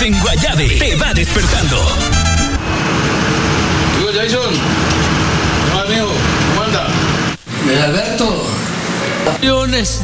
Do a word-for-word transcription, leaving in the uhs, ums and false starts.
Estamos en Guayave. Te va despertando. Digo, Jason. No, amigo. ¿Cómo anda? De Alberto.